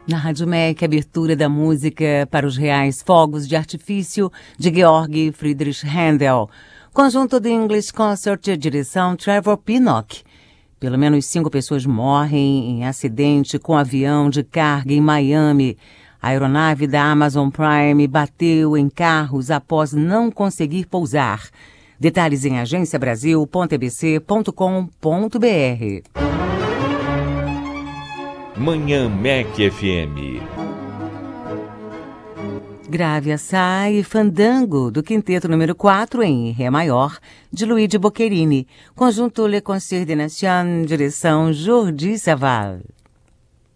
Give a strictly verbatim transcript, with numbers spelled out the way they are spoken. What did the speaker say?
Na Rádio M E C, abertura da música para os reais fogos de artifício de Georg Friedrich Händel. Conjunto The English Concert, direção Trevor Pinnock. Pelo menos cinco pessoas morrem em acidente com avião de carga em Miami. A aeronave da Amazon Prime bateu em carros após não conseguir pousar. Detalhes em agência brasil ponto e b c ponto com ponto b r. Manhã M E C F M. Grave Assai e Fandango, do quinteto número quatro em Ré maior, de Luigi Boccherini. Conjunto Le Concert des Nations, direção Jordi Savall.